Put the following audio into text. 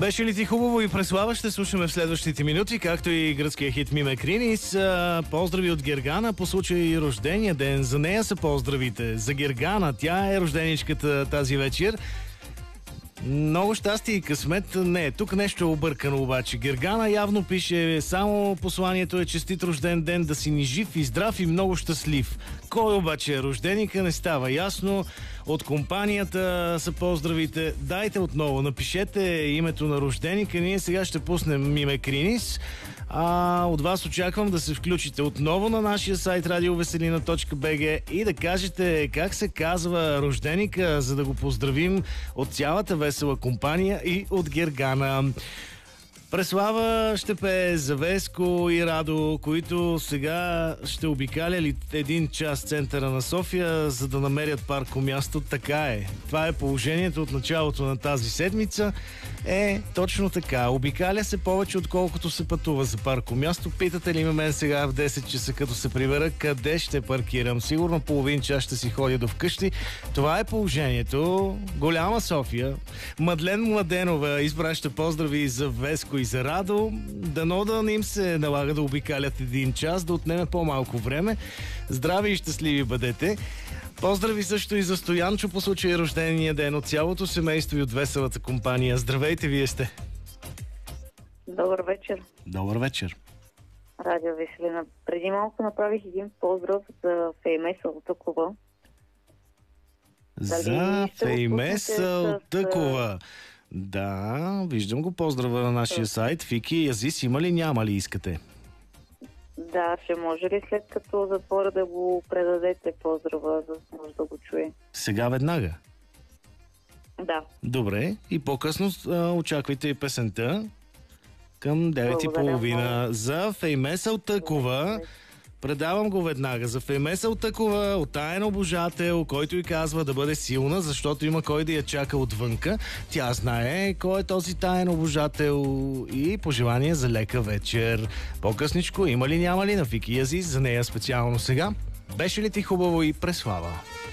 Беше ли ти хубаво и Преслава? Ще слушаме в следващите минути, както и гръцкия хит Миме Кринис. Поздрави от Гергана по случай рождения ден. За нея са поздравите. За Гергана. Тя е рожденичката тази вечер. Много щастие и късмет. Не, тук нещо е объркано обаче. Гергана явно пише само посланието е честит рожден ден, да си ни жив и здрав и много щастлив. Кой обаче е рожденика, не става ясно. От компанията са поздравите. Дайте отново, напишете името на рожденика. Ние сега ще пуснем Миме Кринис. От вас очаквам да се включите отново на нашия сайт radioveselina.bg и да кажете как се казва рожденика, за да го поздравим от цялата весела компания и от Гергана. Преслава ще пее за Веско и Радо, които сега ще обикаляли един час центъра на София, за да намерят паркомясто. Така е. Това е положението от началото на тази седмица. Точно така. Обикаля се повече, отколкото се пътува за паркомясто. Питате ли ме мен сега в 10 часа, като се прибера, къде ще паркирам? Сигурно половин час ще си ходя до вкъщи. Това е положението. Голяма София. Мадлен Младенова изпраща поздрави за Веско и за Радо. Дано да не им се налага да обикалят един час, да отнеме по-малко време. Здрави и щастливи бъдете. Поздрави също и за Стоянчо по случай рождения ден от цялото семейство и от веселата компания. Здравейте, вие сте. Добър вечер. Добър вечер. Радио Веселина. Преди малко направих един поздрав за Феймеса от Тъкова. За Феймеса от Тъкова. Да, виждам го. Поздрава на нашия сайт. Фики и Азис, има ли, няма ли искате? Да, ще може ли след като затворя да го предадете поздрава, за да може да го чуе? Сега веднага? Да. Добре, и по-късно очаквайте и песента към 9:30 за Феймеса от Тъкова. Предавам го веднага. За Феймеса от Тъкова, от таен обожател, който й казва да бъде силна, защото има кой да я чака отвънка. Тя знае кой е този таен обожател и пожелание за лека вечер. По-късничко има ли, няма ли на Фики Азис, за нея специално сега. Беше ли ти хубаво и Преслава?